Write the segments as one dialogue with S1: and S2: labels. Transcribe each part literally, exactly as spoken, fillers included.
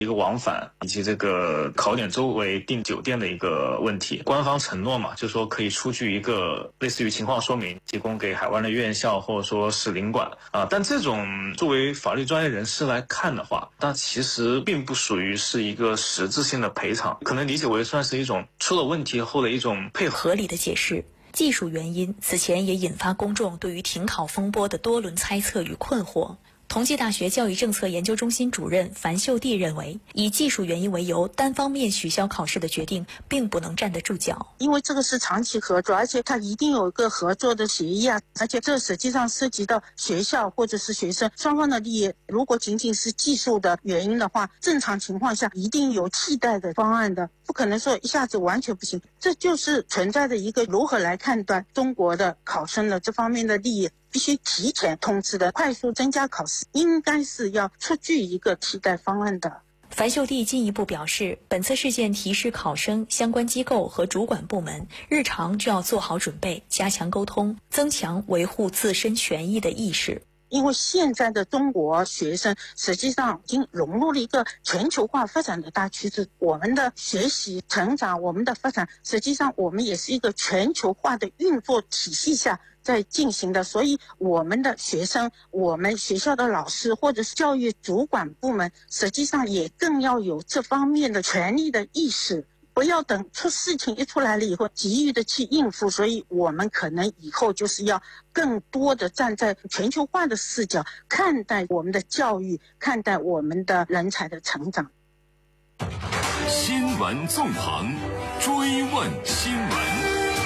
S1: 一个往返以及这个考点周围订酒店的一个问题。官方承诺嘛，就说可以出具一个类似于情况说明，提供给海外的院校或者说使领馆啊。但这种作为法律专业人士来看的话，那其实并不属于是一个实质性的赔偿，可能理解为算是一种出了问题后的一种配合。
S2: 合理的解释。技术原因此前也引发公众对于停考风波的多轮猜测与困惑。同济大学教育政策研究中心主任樊秀娣认为，以技术原因为由单方面取消考试的决定并不能站得住脚，
S3: 因为这个是长期合作，而且它一定有一个合作的协议啊，而且这实际上涉及到学校或者是学生双方的利益。如果仅仅是技术的原因的话，正常情况下一定有替代的方案的，不可能说一下子完全不行。这就是存在的一个如何来判断中国的考生的这方面的利益，必须提前通知的，快速增加考试应该是要出具一个替代方案的。
S2: 樊秀娣进一步表示，本次事件提示考生、相关机构和主管部门日常就要做好准备，加强沟通，增强维护自身权益的意识。
S3: 因为现在的中国学生实际上已经融入了一个全球化发展的大趋势，我们的学习成长，我们的发展，实际上我们也是一个全球化的运作体系下在进行的，所以我们的学生，我们学校的老师或者是教育主管部门，实际上也更要有这方面的权利的意识，不要等出事情一出来了以后急于的去应付。所以我们可能以后就是要更多的站在全球化的视角看待我们的教育，看待我们的人才的成长。
S4: 新闻纵横，追问新闻。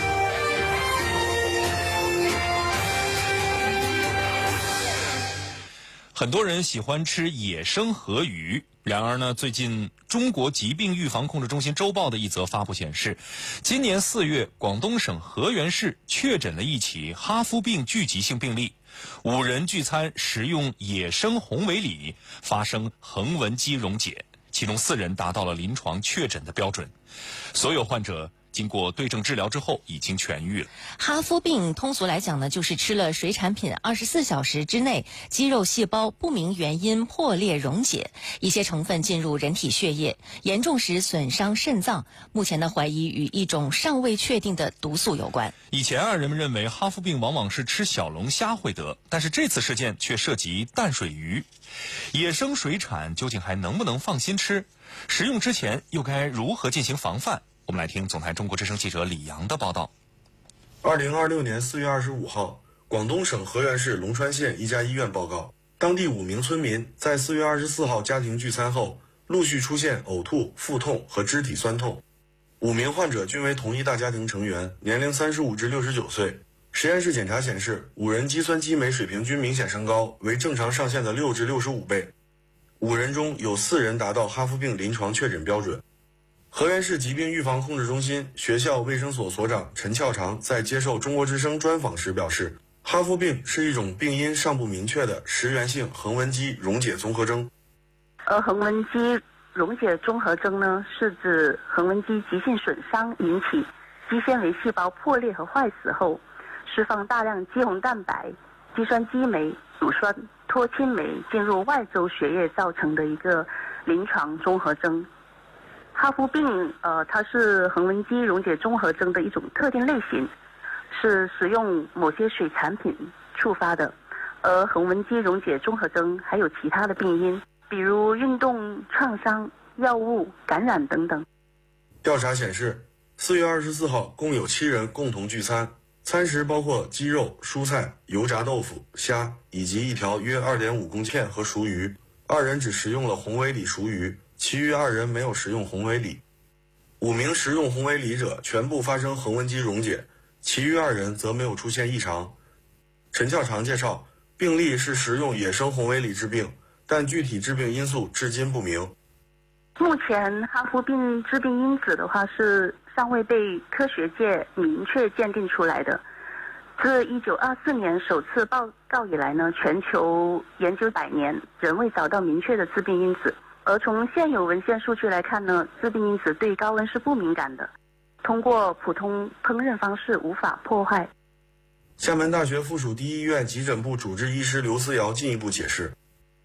S5: 很多人喜欢吃野生河鱼，然而呢，最近中国疾病预防控制中心周报的一则发布显示，今年四月，广东省河源市确诊了一起哈夫病聚集性病例，五人聚餐食用野生红尾鲤，发生横纹肌溶解，其中四人达到了临床确诊的标准，所有患者经过对症治疗之后已经痊愈了。
S6: 哈夫病通俗来讲呢，就是吃了水产品二十四小时之内，肌肉细胞不明原因破裂溶解，一些成分进入人体血液，严重时损伤肾脏。目前呢，怀疑与一种尚未确定的毒素有关。
S5: 以前啊，人们认为哈夫病往往是吃小龙虾会得，但是这次事件却涉及淡水鱼。野生水产究竟还能不能放心吃？食用之前又该如何进行防范？我们来听总台中国之声记者李阳的报道。
S7: 二零二六年四月二十五号，广东省河源市龙川县一家医院报告，当地五名村民在四月二十四号家庭聚餐后，陆续出现呕吐、腹痛和肢体酸痛。五名患者均为同一大家庭成员，年龄三十五至六十九岁。实验室检查显示，五人肌酸激酶水平均明显升高，为正常上限的六至六十五倍。五人中有四人达到哈夫病临床确诊标准。河源市疾病预防控制中心学校卫生所所长陈翘长在接受中国之声专访时表示，哈夫病是一种病因尚不明确的食源性横纹肌溶解综合征。
S8: 而横纹肌溶解综合征呢，是指横纹肌急性损伤引起肌纤维细胞破裂和坏死后，释放大量肌红蛋白、肌酸激酶、乳酸脱氢酶进入外周血液造成的一个临床综合征。哈夫病，呃，它是横纹肌溶解综合征的一种特定类型，是食用某些水产品触发的。而横纹肌溶解综合征还有其他的病因，比如运动创伤、药物感染等等。
S7: 调查显示，四月二十四号共有七人共同聚餐，餐食包括鸡肉、蔬菜、油炸豆腐、虾以及一条约二点五公斤片和熟鱼。二人只食用了红尾鲤熟鱼，其余二人没有食用红尾鲤。五名食用红尾鲤者全部发生横纹肌溶解，其余二人则没有出现异常。陈翘长介绍，病例是食用野生红尾鲤致病，但具体致病因素至今不明。
S8: 目前哈夫病致病因子的话是尚未被科学界明确鉴定出来的。自一九二四年首次报告以来呢，全球研究百年仍未找到明确的致病因子。而从现有文献数据来看呢，致病因子对高温是不敏感的，通过普通烹饪方式无法破坏。
S7: 厦门大学附属第一医院急诊部主治医师刘思瑶进一步解释，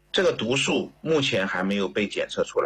S9: 这个毒素目前还没有被检测出来。